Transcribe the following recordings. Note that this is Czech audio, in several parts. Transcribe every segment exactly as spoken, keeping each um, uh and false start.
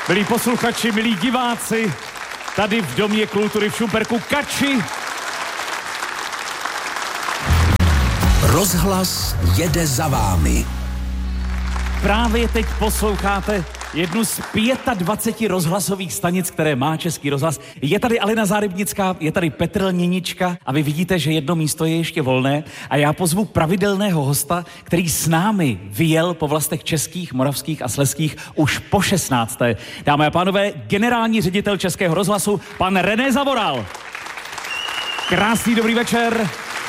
Milí posluchači, milí diváci, tady v Domě kultury v Šumperku Kači. Rozhlas jede za vámi. Právě teď posloucháte jednu z dvaceti pěti rozhlasových stanic, které má Český rozhlas. Je tady Alena Zárybnická, je tady Petr Lněnička a vy vidíte, že jedno místo je ještě volné a já pozvu pravidelného hosta, který s námi vyjel po vlastech českých, moravských a slezských už po šestnácté. Dámy a pánové, generální ředitel Českého rozhlasu, pan René Zavoral. Krásný dobrý večer.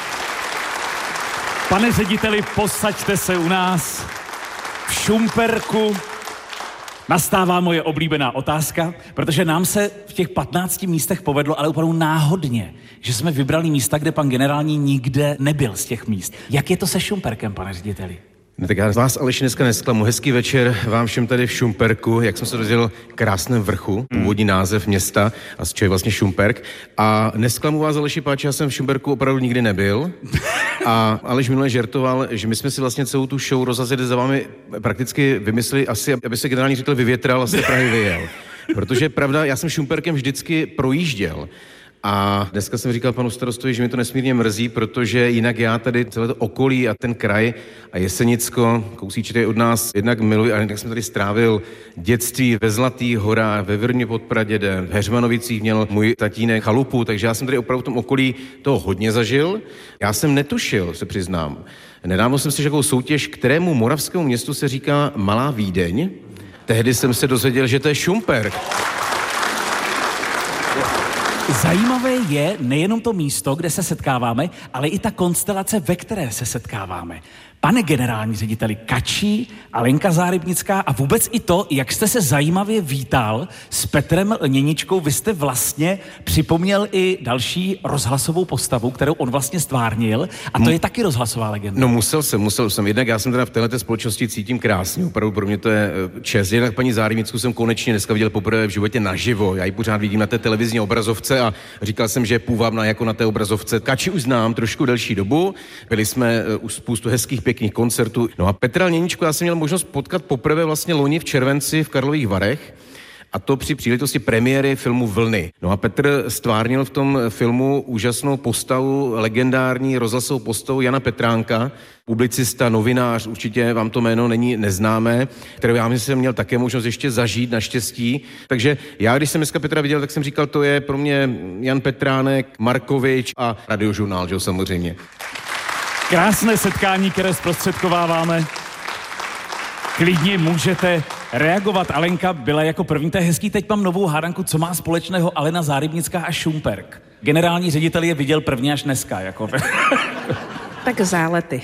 Pane řediteli, posaďte se u nás v Šumperku. Nastává moje oblíbená otázka, protože nám se v těch patnácti místech povedlo, ale opravdu náhodně, že jsme vybrali místa, kde pan generální nikde nebyl z těch míst. Jak je to se Šumperkem, pane řediteli? No tak já vás, Aleši, dneska nesklamu. Hezký večer vám všem tady v Šumperku, jak jsem se dozvěděl, krásném vrchu, původní název města, a z čeho je vlastně Šumperk. A nesklamu vás, Aleši, páči, já jsem v Šumperku opravdu nikdy nebyl. A Aleš minule žertoval, že my jsme si vlastně celou tu show Rozhlas jede za vámi prakticky vymysleli asi, aby se generální ředitel vyvětral a z té Prahy vyjel. Protože pravda, já jsem Šumperkem vždycky projížděl. A dneska jsem říkal panu starostovi, že mi to nesmírně mrzí, protože jinak já tady celé to okolí a ten kraj a Jesenicko, kousíček od nás, jednak miluji, a jinak jsem tady strávil dětství ve Zlatých horách, ve Vrmě pod Pradědem, v Heřmanovicích měl můj tatínek chalupu, takže já jsem tady opravdu v tom okolí toho hodně zažil. Já jsem netušil, se přiznám. Nedávno jsem si řekl soutěž, kterému moravskému městu se říká Malá Vídeň. Tehdy jsem se dozvěděl, že to je Šumperk. Zajímavé je nejenom to místo, kde se setkáváme, ale i ta konstelace, ve které se setkáváme. Pane generální řediteli, Kačí, Alenka Zárybnická a vůbec i to, jak jste se zajímavě vítal s Petrem Lněničkou, vy jste vlastně připomněl i další rozhlasovou postavu, kterou on vlastně stvárnil, a to je taky rozhlasová legenda. No musel jsem, musel jsem. Jednak já jsem teda v této společnosti cítím krásně, opravdu pro mě to je čest. Jednak paní Zárybnickou jsem konečně dneska viděl poprvé v životě naživo. Já ji pořád vidím na té televizní obrazovce a říkal jsem, že je půvabná jako na té obrazovce. Kači už znám trošku delší dobu. Byli jsme u spoustu hezkých pěkných koncertů. No a Petra Lněničku já jsem měl možnost potkat poprvé vlastně loni v červenci v Karlových Varech, a to při příležitosti premiéry filmu Vlny. No a Petr stvárnil v tom filmu úžasnou postavu, legendární rozhlasovou postavu Jana Petránka, publicista, novinář, určitě vám to jméno není neznámé, kterého já jsem měl také možnost ještě zažít, naštěstí. Takže já, když jsem dneska Petra viděl, tak jsem říkal, to je pro mě Jan Petránek, Markovič a Radiožurnál, že jo, samozřejmě. Krásné setkání, které zprostředkováváme. Klidně můžete reagovat. Alenka byla jako první, to je hezký. Teď mám novou hádanku, co má společného Alena Zárybnická a Šumperk. Generální ředitel je viděl prvně až dneska. Jako. Tak zálety.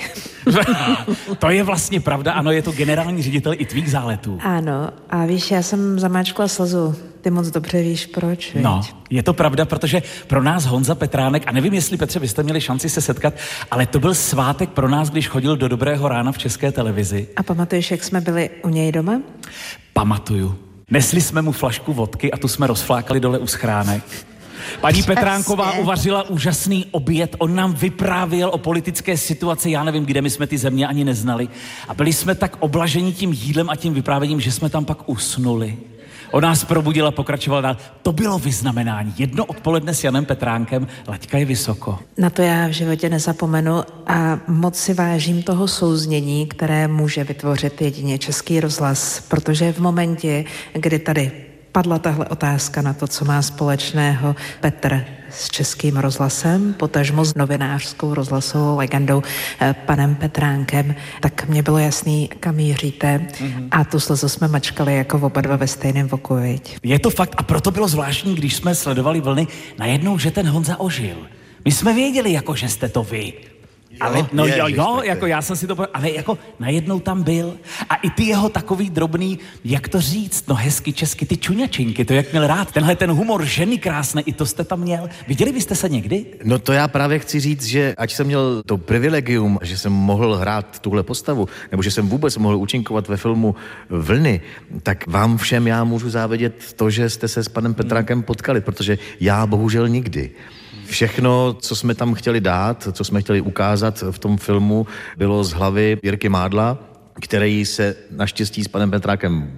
To je vlastně pravda, ano, je to generální ředitel i tvých záletů. Ano, a víš, já jsem zamáčkla slzu. Ty moc dobře víš, proč, viď? No, je to pravda, protože pro nás Honza Petránek, a nevím, jestli, Petře, vy jste měli šanci se setkat, ale to byl svátek pro nás, když chodil do Dobrého rána v České televizi. A pamatuješ, jak jsme byli u něj doma? Pamatuju. Nesli jsme mu flašku vodky a tu jsme rozflákali dole u schránek. Paní Petránková uvařila úžasný oběd, on nám vyprávěl o politické situaci, já nevím, kde my jsme ty země ani neznali. A byli jsme tak oblaženi tím jídlem a tím vyprávěním, že jsme tam pak usnuli. On nás probudil a pokračoval dál. To bylo vyznamenání. Jedno odpoledne s Janem Petránkem, laťka je vysoko. Na to já v životě nezapomenu a moc si vážím toho souznění, které může vytvořit jedině Český rozhlas, protože v momentě, kdy tady padla tahle otázka na to, co má společného Petr s Českým rozhlasem, potažmo s novinářskou rozhlasovou legendou eh, panem Petránkem, tak mě bylo jasný, kam míříte, mm-hmm. a tu slzu jsme mačkali jako oba dva ve stejném voku, viď? Je to fakt a proto bylo zvláštní, když jsme sledovali Vlny, najednou, že ten Honza ožil. My jsme věděli, jako že jste to vy. Ale no je, jo, jo, jako já jsem si to povedal, ale jako najednou tam byl. A i ty jeho takový drobný, jak to říct, no hezky česky, ty čuňačinky, to jak měl rád. Tenhle ten humor, ženy krásné, i to jste tam měl. Viděli byste se někdy? No to já právě chci říct, že ať jsem měl to privilegium, že jsem mohl hrát tuhle postavu, nebo že jsem vůbec mohl účinkovat ve filmu Vlny, tak vám všem já můžu závidět to, že jste se s panem Petránkem potkali, protože já bohužel nikdy. Všechno, co jsme tam chtěli dát, co jsme chtěli ukázat v tom filmu, bylo z hlavy Jirky Mádla, který se naštěstí s panem Petrákem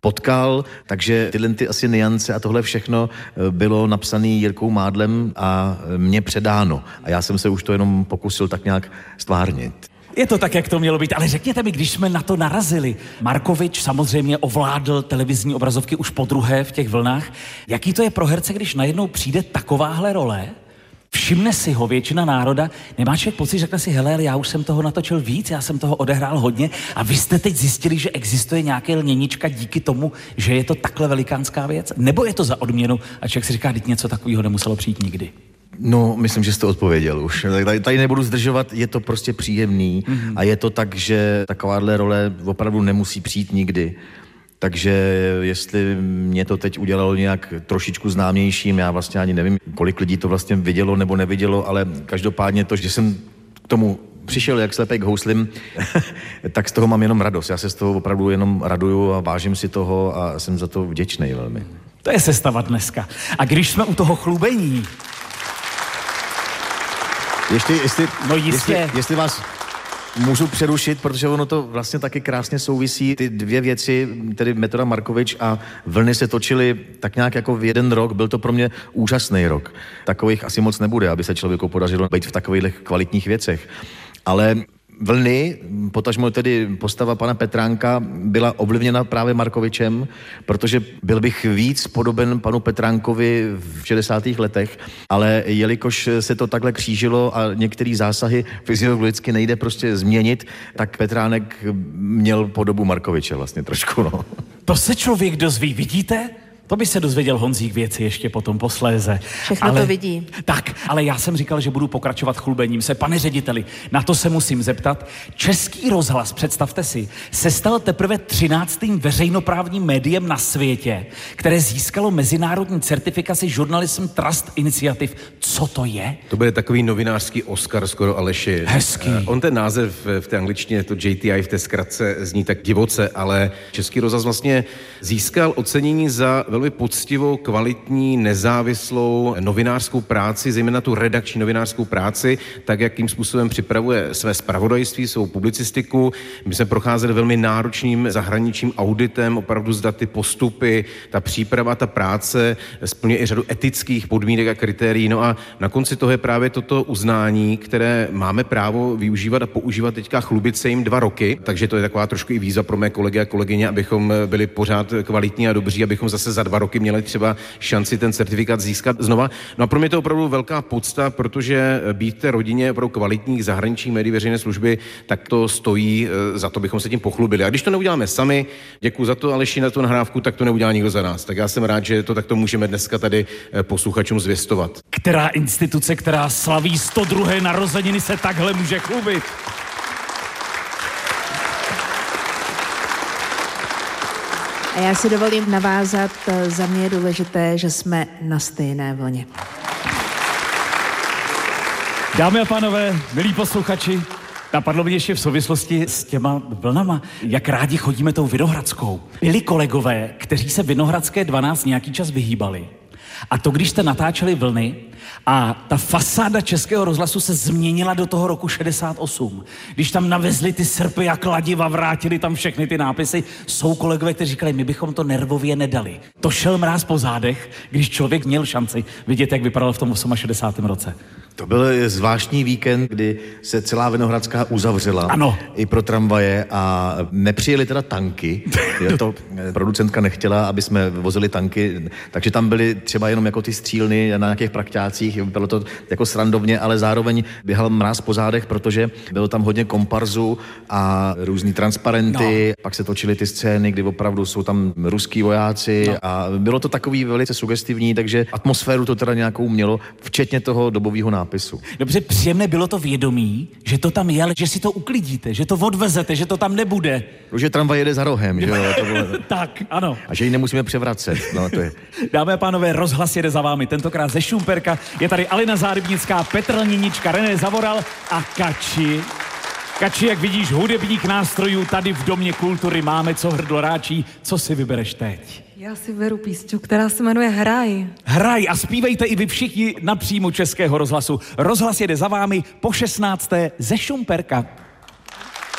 potkal, takže tyhle ty asi niance a tohle všechno bylo napsané Jirkou Mádlem a mně předáno. A já jsem se už to jenom pokusil tak nějak stvárnit. Je to tak, jak to mělo být, ale řekněte mi, když jsme na to narazili, Markovič samozřejmě ovládl televizní obrazovky už podruhé v těch vlnách. Jaký to je pro herce, když najednou přijde takováhle role? Všimne si ho většina národa, nemá člověk pocit, řekne si, hele, já už jsem toho natočil víc, já jsem toho odehrál hodně a vy jste teď zjistili, že existuje nějaké lněnička díky tomu, že je to takhle velikánská věc? Nebo je to za odměnu a člověk si říká, teď něco takového nemuselo přijít nikdy? No, myslím, že jste odpověděl už. Tady, tady nebudu zdržovat, je to prostě příjemný mm-hmm. a je to tak, že takováhle role opravdu nemusí přijít nikdy. Takže jestli mě to teď udělalo nějak trošičku známějším, já vlastně ani nevím, kolik lidí to vlastně vidělo nebo nevidělo, ale každopádně to, že jsem k tomu přišel jak slepej k houslim, tak z toho mám jenom radost. Já se z toho opravdu jenom raduju a vážím si toho a jsem za to vděčnej velmi. To je sestava dneska. A když jsme u toho chlubení... Ještě, jestli, no jistě. Jestli, jestli vás můžu přerušit, protože ono to vlastně taky krásně souvisí. Ty dvě věci, tedy Metoda Markovič a Vlny se točily tak nějak jako v jeden rok. Byl to pro mě úžasný rok. Takových asi moc nebude, aby se člověku podařilo být v takových kvalitních věcech. Ale Vlny, potažmo tedy postava pana Petránka, byla ovlivněna právě Markovičem, protože byl bych víc podoben panu Petránkovi v šedesátých letech, ale jelikož se to takhle křížilo a některé zásahy fyziologicky nejde prostě změnit, tak Petránek měl podobu Markoviče vlastně trošku, no. To se člověk dozví, vidíte? To by se dozvěděl Honzík věci ještě potom posléze. Všechno ale, to vidí. Tak, ale já jsem říkal, že budu pokračovat chlubením se. Pane řediteli, na to se musím zeptat. Český rozhlas, představte si, se stal teprve třináctým veřejnoprávním médiem na světě, které získalo mezinárodní certifikaci Journalism Trust Initiative. Co to je? To bude takový novinářský Oscar skoro, Aleši. Hezký. Uh, on ten název v té angličtině, to J T I v té zkratce zní tak divoce, ale Český rozhlas vlastně získal ocenění za velmi poctivou, kvalitní, nezávislou novinářskou práci, zejména tu redakční novinářskou práci, tak jakým způsobem připravuje své zpravodajství, svou publicistiku. My jsme procházeli velmi náročným zahraničním auditem, opravdu zda ty postupy, ta příprava, ta práce splňuje i řadu etických podmínek a kritérií. No a na konci toho je právě toto uznání, které máme právo využívat a používat teďka, chlubit se jim dva roky, takže to je taková trošku i výzva pro mé kolegy a kolegyně, abychom byli pořád kvalitní a dobří, abychom zase za dva roky měli třeba šanci ten certifikát získat znova. No a pro mě to je opravdu velká podsta, protože být v té rodině opravdu kvalitních zahraničních médií veřejné služby, tak to stojí za to, bychom se tím pochlubili. A když to neuděláme sami, děkuji za to, Aleši, na tu nahrávku, tak to neudělá nikdo za nás. Tak já jsem rád, že to takto můžeme dneska tady posluchačům zvěstovat. Která instituce, která slaví sto druhé narozeniny, se takhle může chlubit? A já si dovolím navázat, za mě je důležité, že jsme na stejné vlně. Dámy a pánové, milí posluchači, napadlo mě ještě v souvislosti s těma vlnama, jak rádi chodíme tou Vinohradskou. Byli kolegové, kteří se Vinohradské dvanáct nějaký čas vyhýbali. A to, když jste natáčeli Vlny a ta fasáda Českého rozhlasu se změnila do toho roku šedesát osm. Když tam navezli ty srpy a kladiva, vrátili tam všechny ty nápisy, jsou kolegové, kteří říkali, my bychom to nervově nedali. To šel mráz po zádech, když člověk měl šanci vidět, jak vypadal v tom šedesátém osmém roce. To byl zvláštní víkend, kdy se celá Vinohradská uzavřela. Ano. I pro tramvaje a nepřijeli teda tanky. To producentka nechtěla, aby jsme vozili tanky, takže tam byly třeba jenom jako ty střílny na nějakých prakťácích. Bylo to jako srandovně, ale zároveň běhal mráz po zádech, protože bylo tam hodně komparzu a různý transparenty. No. Pak se točily ty scény, kdy opravdu jsou tam ruský vojáci no. A bylo to takový velice sugestivní, takže atmosféru to teda nějakou mělo, včetně toho dobového nápisu. Dobře, příjemné bylo to vědomí, že to tam je, ale že si to uklidíte, že to odvezete, že to tam nebude. Že tramvaj jede za rohem, že jo? To bylo... Tak, ano. A že ji nemusíme převracet. No, to je. Dámy a pánové, rozhlas jede za vámi. Tentokrát ze Šumperka je tady Alena Zárybnická, Petr Lněnička, René Zavoral a Kači. Kači, jak vidíš, hudebník nástrojů tady v Domě kultury máme, co hrdlo ráčí. Co si vybereš teď? Já si beru písničku, která se jmenuje Hraj. Hraj a zpívejte i vy všichni napřímo Českého rozhlasu. Rozhlas jede za vámi po šestnácté ze Šumperka.